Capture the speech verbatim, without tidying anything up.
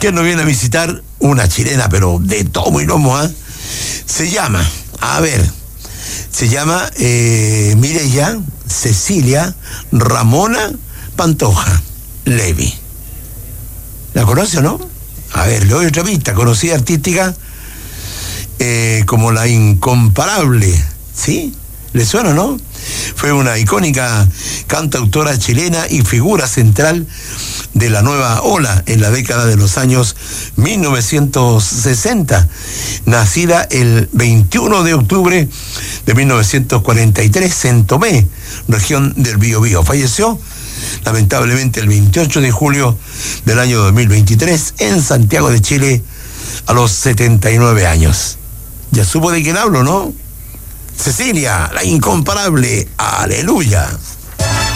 ¿Quién nos viene a visitar? Una chilena, pero de tomo y lomo, ¿ah? ¿eh? Se llama, a ver, se llama eh, Mireya Cecilia Ramona Pantoja Levi. ¿La conoce o no? A ver, le doy otra pista. Conocida artística eh, como la Incomparable, ¿sí? ¿Le suena o no? Fue una icónica cantautora chilena y figura central de la nueva ola en la década de los años mil novecientos sesenta, nacida el veintiuno de octubre de mil novecientos cuarenta y tres en Tomé, región del Biobío. Falleció lamentablemente el veintiocho de julio del año dos mil veintitrés en Santiago de Chile a los setenta y nueve años. Ya supo de quién hablo, ¿no? Cecilia, la Incomparable. Aleluya.